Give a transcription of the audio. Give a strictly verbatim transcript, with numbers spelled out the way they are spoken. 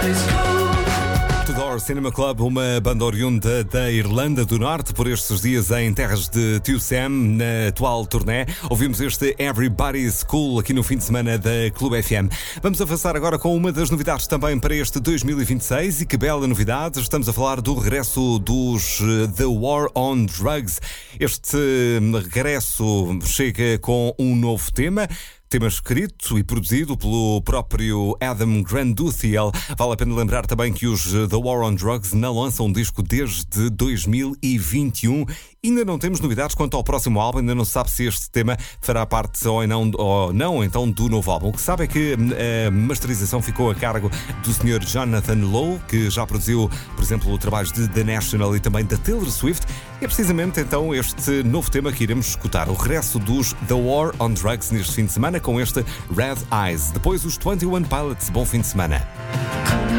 Tudor Cinema Club, uma banda oriunda da Irlanda do Norte, por estes dias em terras de Tucson, na atual turnê. Ouvimos este Everybody's Cool aqui no fim de semana da Clube F M. Vamos avançar agora com uma das novidades também para este dois mil e vinte e seis, e que bela novidade, estamos a falar do regresso dos The War on Drugs. Este regresso chega com um novo tema. Tema escrito e produzido pelo próprio Adam Granduthiel. Vale a pena lembrar também que os The War on Drugs não lançam um disco desde dois mil e vinte e um. Ainda não temos novidades quanto ao próximo álbum, ainda não se sabe se este tema fará parte ou não, ou não então do novo álbum. O que se sabe é que a masterização ficou a cargo do senhor Jonathan Lowe, que já produziu, por exemplo, trabalhos de The National e também da Taylor Swift. E é precisamente então este novo tema que iremos escutar, o regresso dos The War on Drugs neste fim de semana com este Red Eyes. Depois os twenty one Pilots. Bom fim de semana.